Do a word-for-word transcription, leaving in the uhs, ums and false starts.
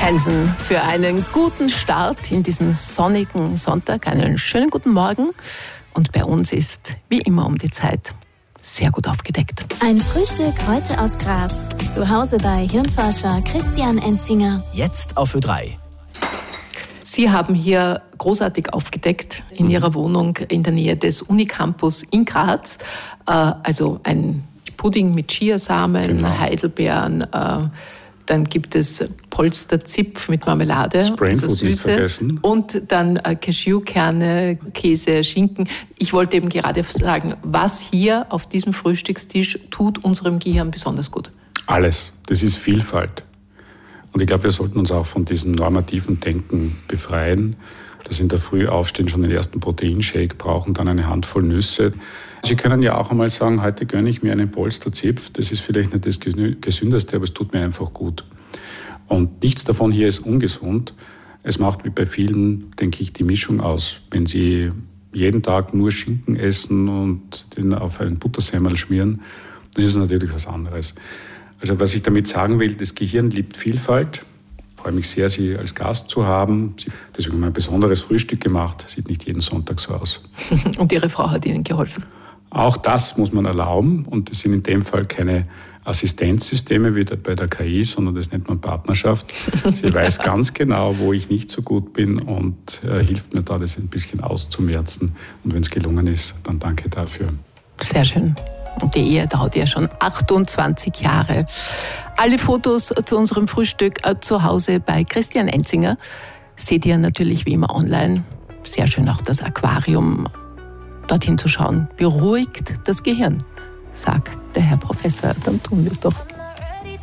Hansen für einen guten Start in diesen sonnigen Sonntag. Einen schönen guten Morgen. Und bei uns ist wie immer um die Zeit sehr gut aufgedeckt. Ein Frühstück heute aus Graz. Zu Hause bei Hirnforscher Christian Enzinger. Jetzt auf Ö drei. Sie haben hier großartig aufgedeckt in Ihrer Wohnung in der Nähe des Unicampus in Graz. Also ein Pudding mit Chiasamen, genau. Heidelbeeren, äh, dann gibt es Polsterzipf mit Marmelade, also Süßes, und dann äh, Cashewkerne, Käse, Schinken. Ich wollte eben gerade sagen, was hier auf diesem Frühstückstisch tut unserem Gehirn besonders gut? Alles. Das ist Vielfalt. Und ich glaube, wir sollten uns auch von diesem normativen Denken befreien, dass in der Früh aufstehen, schon den ersten Proteinshake brauchen, dann eine Handvoll Nüsse. Sie können ja auch einmal sagen, heute gönne ich mir einen Polsterzipf. Das ist vielleicht nicht das Gesündeste, aber es tut mir einfach gut. Und nichts davon hier ist ungesund. Es macht wie bei vielen, denke ich, die Mischung aus. Wenn Sie jeden Tag nur Schinken essen und den auf einen Buttersemmel schmieren, dann ist es natürlich was anderes. Also was ich damit sagen will, das Gehirn liebt Vielfalt. Ich freue mich sehr, Sie als Gast zu haben. Deswegen haben wir ein besonderes Frühstück gemacht. Sieht nicht jeden Sonntag so aus. Und Ihre Frau hat Ihnen geholfen? Auch das muss man erlauben. Und das sind in dem Fall keine Assistenzsysteme wie bei der K I, sondern das nennt man Partnerschaft. Sie weiß ganz genau, wo ich nicht so gut bin und äh, hilft mir da, das ein bisschen auszumerzen. Und wenn es gelungen ist, dann danke dafür. Sehr schön. Und die Ehe dauert ja schon achtundzwanzig Jahre. Alle Fotos zu unserem Frühstück äh, zu Hause bei Christian Enzinger seht ihr natürlich wie immer online. Sehr schön auch das Aquarium. Dorthin zu schauen, beruhigt das Gehirn, sagt der Herr Professor. Dann tun wir es doch.